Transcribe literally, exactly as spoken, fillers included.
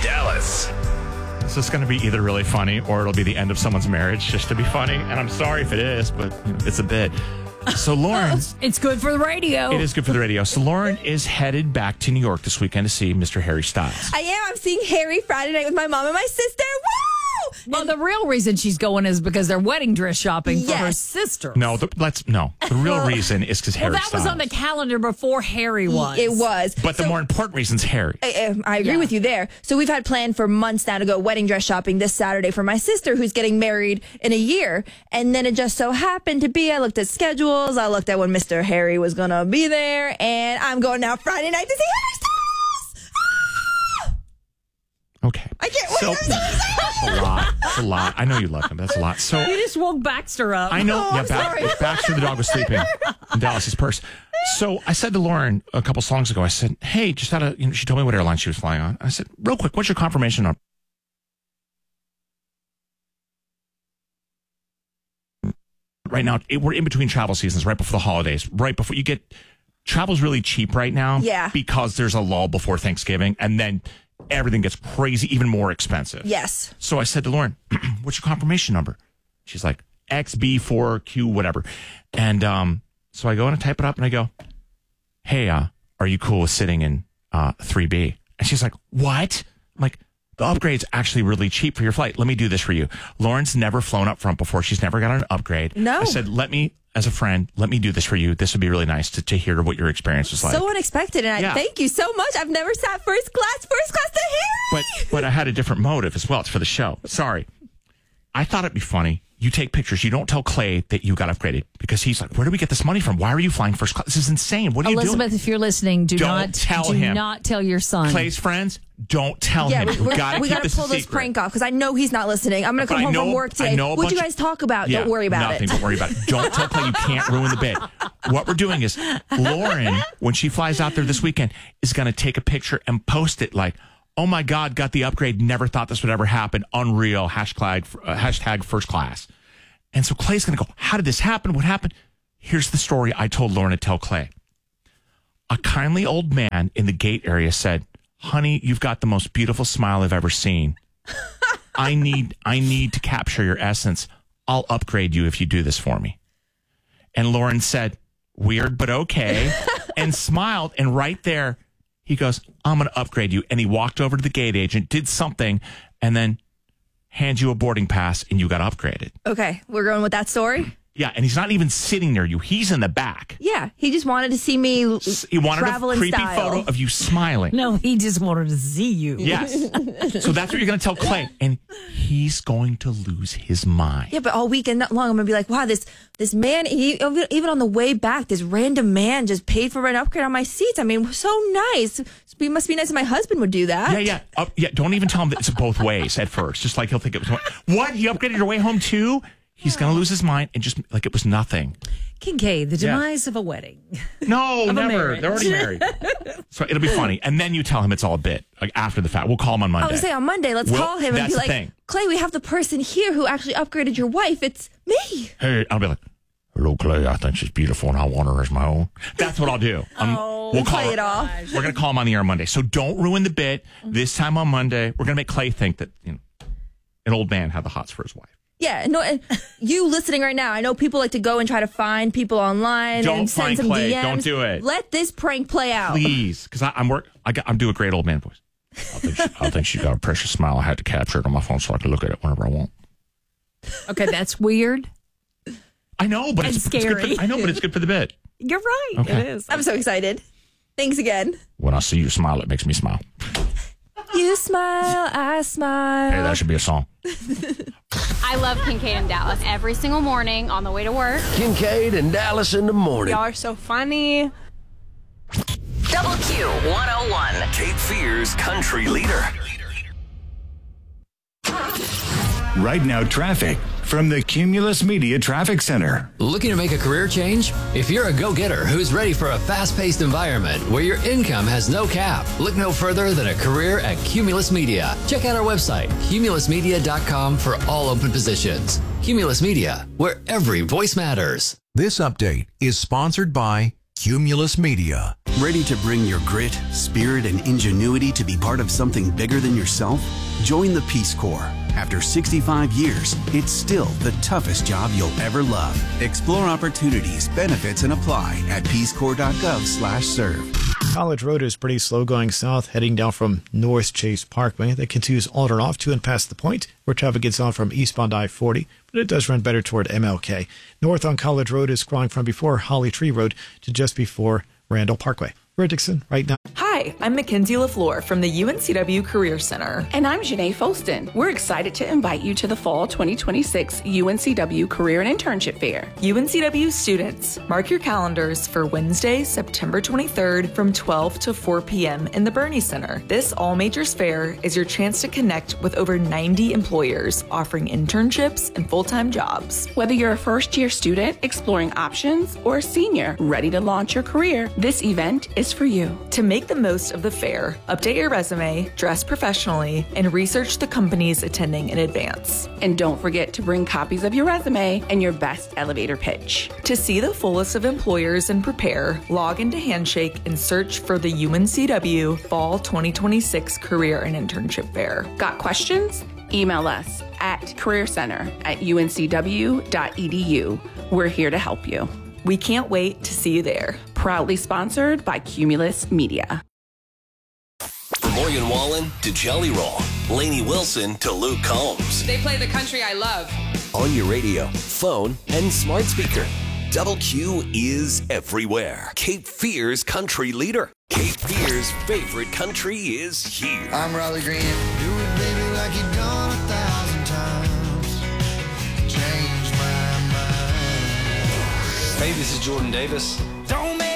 Dallas. This is going to be either really funny or it'll be the end of someone's marriage just to be funny. And I'm sorry if it is, but you know, it's a bit. So Lauren... It's good for the radio. It is good for the radio. So Lauren is headed back to New York this weekend to see Mister Harry Styles. I am. I'm seeing Harry Friday night with my mom and my sister. Woo! Well, and the real reason she's going is because they're wedding dress shopping yes. for her sister. No, the, let's no. The real reason is because Harry Well, that Styles. was on the calendar before Harry was. It was. But so, the more important reason is Harry. I, I agree yeah. with you there. So we've had planned for months now to go wedding dress shopping this Saturday for my sister who's getting married in a year. And then it just so happened to be, I looked at schedules. I looked at when Mister Harry was going to be there. And I'm going out Friday night to see Harry Styles. Okay. I can't wait. So, I'm so excited. That's a lot. That's a lot. I know you love him. That's a lot. So You just woke Baxter up. I know. Oh, yeah, I'm Bax- sorry. Baxter the dog was sleeping in Dallas's purse. So I said to Lauren a couple songs ago, I said, hey, just out of, you know, she told me what airline she was flying on. I said, real quick, what's your confirmation on? Right now, it, we're in between travel seasons, right before the holidays, right before you get, travel's really cheap right now. Yeah. Because there's a lull before Thanksgiving, and then everything gets crazy, even more expensive. Yes. So I said to Lauren, what's your confirmation number? She's like, X B four Q, whatever. And um, so I go and I type it up and I go, hey, uh, are you cool with sitting in uh, three B? And she's like, what? I'm like, the upgrade's actually really cheap for your flight. Let me do this for you. Lauren's never flown up front before. She's never got an upgrade. No. I said, let me, as a friend, let me do this for you. This would be really nice to, to hear what your experience was like. So unexpected. And I Yeah. thank you so much. I've never sat first class, first class to Harry. But but I had a different motive as well. It's for the show. Sorry. I thought it'd be funny. You take pictures. You don't tell Clay that you got upgraded because he's like, where do we get this money from? Why are you flying first class? This is insane. What are you Elizabeth, doing? if you're listening, do Don't not tell do him. not tell your son. Clay's friends, don't tell Yeah, him. we, We gotta we keep gotta this a pull this secret. prank off because I know he's not listening. I'm going to But come I home know- from work I today. know a What'd you bunch guys talk about? Yeah, Don't worry about nothing. it. Don't worry about it. Don't tell Clay. You can't ruin the bit. What we're doing is Lauren, when she flies out there this weekend, is going to take a picture and post it like, oh my God, got the upgrade. Never thought this would ever happen. Unreal. Hashtag, uh, hashtag first class. And so Clay's going to go, how did this happen? What happened? Here's the story I told Lauren to tell Clay. A kindly old man in the gate area said, honey, you've got the most beautiful smile I've ever seen. I need, I need to capture your essence. I'll upgrade you if you do this for me. And Lauren said, weird, but okay. And smiled. And right there, he goes, I'm going to upgrade you. And he walked over to the gate agent, did something, and then hand you a boarding pass, and you got upgraded. Okay, we're going with that story? Yeah, and he's not even sitting near you. He's in the back. Yeah, he just wanted to see me l- He wanted travel a in creepy style. photo of you smiling. No, he just wanted to see you. Yes. So that's what you're going to tell Clay. And he's going to lose his mind. Yeah, but all weekend not long, I'm going to be like, wow, this this man, he, even on the way back, this random man just paid for an upgrade on my seats. I mean, so nice. It must be nice if my husband would do that. Yeah, yeah. Uh, yeah. Don't even tell him that it's both ways at first. Just like he'll think it was, what? He upgraded your way home too? He's going to lose his mind and just like it was nothing. Kincaid, the Yeah. demise of a wedding. No, Of a never. marriage. They're already married. So it'll be funny. And then you tell him it's all a bit, like after the fact. We'll call him on Monday. I would say on Monday, let's Well, call him and that's be the like, thing. Clay, we have the person here who actually upgraded your wife. It's me. Hey, I'll be like, hello, Clay. I think she's beautiful and I want her as my own. That's what I'll do. Um, Oh, we'll call play her. it off. We're going to call him on the air Monday. So don't ruin the bit. This time on Monday, we're going to make Clay think that, you know, an old man had the hots for his wife. Yeah, no, and you listening right now, I know people like to go and try to find people online Don't and send find some Clay. D Ms. Don't do it. Let this prank play out. Please. Because I'm work. I got, I'm doing a great old man voice. I think, she, I think she got a precious smile. I had to capture it on my phone so I could look at it whenever I want. Okay, that's weird. I know, but And it's, it's good scary. for, I know, but it's good for the bit. You're right. Okay. It is. I'm so excited. Thanks again. When I see you smile, it makes me smile. You smile, I smile. Hey, that should be a song. I love Kincaid in Dallas every single morning on the way to work. Kincaid and Dallas in the morning. Y'all are so funny. Double Q one oh one. Cape Fear's country leader. Right now, traffic from the Cumulus Media Traffic Center. Looking to make a career change? If you're a go-getter who's ready for a fast-paced environment where your income has no cap, look no further than a career at Cumulus Media. Check out our website, cumulus media dot com, for all open positions. Cumulus Media, where every voice matters. This update is sponsored by Cumulus Media. Ready to bring your grit, spirit, and ingenuity to be part of something bigger than yourself? Join the Peace Corps. After sixty-five years, it's still the toughest job you'll ever love. Explore opportunities, benefits, and apply at peace corps dot gov slash serve. College Road is pretty slow going south, heading down from North Chase Parkway. That continues on and off to and past the point, where traffic gets on from eastbound I forty, but it does run better toward M L K. North on College Road is crawling from before Holly Tree Road to just before Randall Parkway. We're at Dixon right now. Hi, I'm Mackenzie LaFleur from the U N C W Career Center. And I'm Janae Folston. We're excited to invite you to the Fall twenty twenty-six U N C W Career and Internship Fair. U N C W students, mark your calendars for Wednesday, September twenty-third from twelve to four p.m. in the Bernie Center. This all majors fair is your chance to connect with over ninety employers offering internships and full-time jobs. Whether you're a first-year student exploring options or a senior ready to launch your career, this event is for you. To make the most of the fair, update your resume, dress professionally, and research the companies attending in advance. And don't forget to bring copies of your resume and your best elevator pitch. To see the full list of employers and prepare, log into Handshake and search for the U N C W Fall twenty twenty-six Career and Internship Fair. Got questions? Email us at careercenter at u n c w dot e d u. We're here to help you. We can't wait to see you there. Proudly sponsored by Cumulus Media. From Morgan Wallen to Jelly Roll, Lainey Wilson to Luke Combs. They play the country I love. On your radio, phone, and smart speaker. Double Q is everywhere. Cape Fear's country leader. Cape Fear's favorite country is here. I'm Riley Green. Do it, baby, like you've done a thousand times. Change my mind. Hey, this is Jordan Davis.